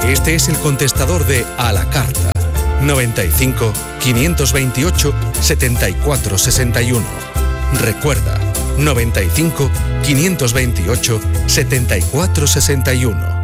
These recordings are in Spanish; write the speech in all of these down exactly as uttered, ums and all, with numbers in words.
Este es el contestador de A la Carta. noventa y cinco, quinientos veintiocho, setenta y cuatro sesenta y uno. Recuerda, noventa y cinco, quinientos veintiocho, setenta y cuatro sesenta y uno.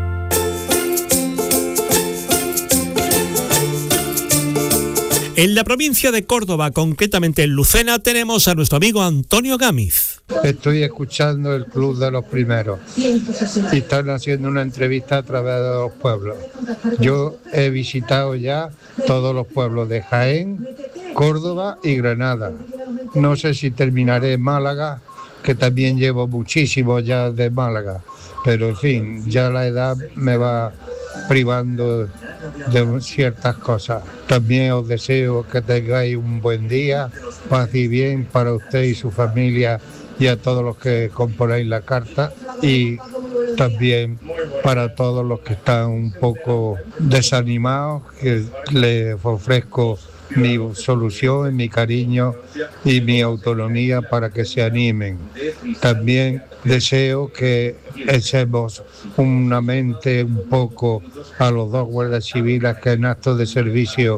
En la provincia de Córdoba, concretamente en Lucena, tenemos a nuestro amigo Antonio Gámiz. Estoy escuchando el Club de los Primeros y están haciendo una entrevista a través de los pueblos. Yo he visitado ya todos los pueblos de Jaén, Córdoba y Granada. No sé si terminaré en Málaga, que también llevo muchísimo ya de Málaga, pero en fin, ya la edad me va privando de ciertas cosas. También os deseo que tengáis un buen día, paz y bien para usted y su familia y a todos los que componéis la carta, y también para todos los que están un poco desanimados, que les ofrezco mi solución, mi cariño y mi autonomía para que se animen. También deseo que echemos una mente un poco a los dos guardias civiles que en actos de servicio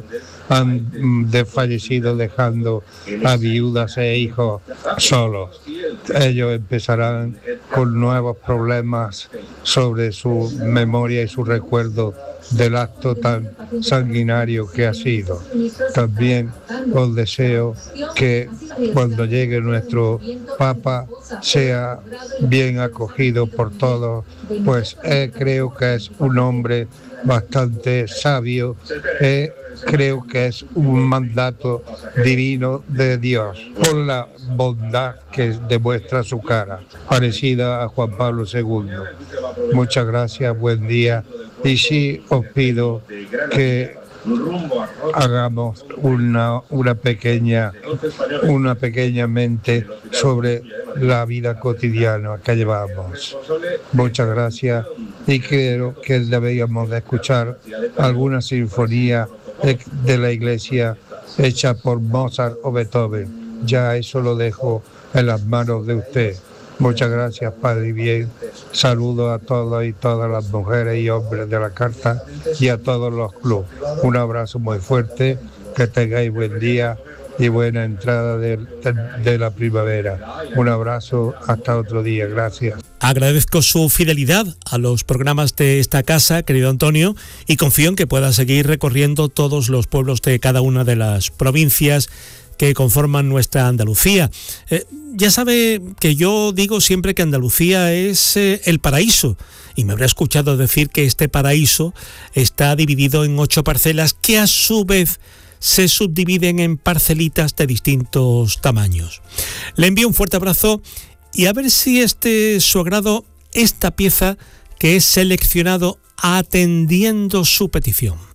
han desfallecido dejando a viudas e hijos solos. Ellos empezarán con nuevos problemas sobre su memoria y su recuerdo del acto tan sanguinario que ha sido. También os deseo que cuando llegue nuestro Papa sea bien acogido por todos, pues eh, creo que es un hombre bastante sabio, eh, creo que es un mandato divino de Dios, por la bondad que demuestra su cara, parecida a Juan Pablo segundo. Muchas gracias, buen día, y sí os pido que hagamos una, una pequeña una pequeña mente sobre la vida cotidiana que llevamos. Muchas gracias, y creo que deberíamos de escuchar alguna sinfonía de, de la iglesia hecha por Mozart o Beethoven. Ya eso lo dejo en las manos de usted. Muchas gracias, Padre bien. Saludos a todos y todas las mujeres y hombres de la carta y a todos los clubes. Un abrazo muy fuerte, que tengáis buen día y buena entrada de, de, de la primavera. Un abrazo, hasta otro día. Gracias. Agradezco su fidelidad a los programas de esta casa, querido Antonio, y confío en que pueda seguir recorriendo todos los pueblos de cada una de las provincias que conforman nuestra Andalucía. Eh, ya sabe que yo digo siempre que Andalucía es eh, el paraíso, y me habrá escuchado decir que este paraíso está dividido en ocho parcelas que a su vez se subdividen en parcelitas de distintos tamaños. Le envío un fuerte abrazo y a ver si es de su agrado esta pieza que he seleccionado atendiendo su petición.